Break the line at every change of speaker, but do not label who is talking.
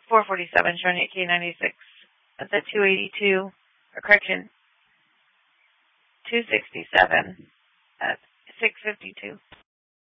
447 showing at K96. That's at 282, or correction, 267 at 652.